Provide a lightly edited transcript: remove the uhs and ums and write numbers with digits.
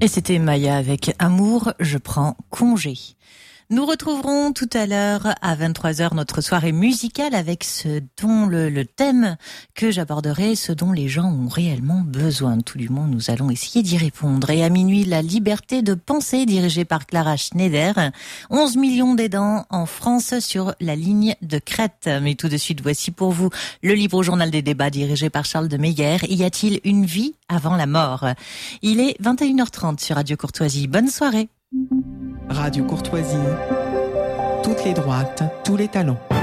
Et c'était Maya avec Amour, je prends congé. Nous retrouverons tout à l'heure à 23h notre soirée musicale avec ce dont le thème que j'aborderai, ce dont les gens ont réellement besoin. Tout du monde, nous allons essayer d'y répondre. Et à minuit, la liberté de penser, dirigée par Clara Schneider. 11 millions d'aidants en France sur la ligne de crête. Mais tout de suite, voici pour vous le livre au journal des débats dirigé par Charles de Meyer. Y a-t-il une vie avant la mort? Il est 21h30 sur Radio Courtoisie. Bonne soirée. Radio Courtoisie, toutes les droites, tous les talents.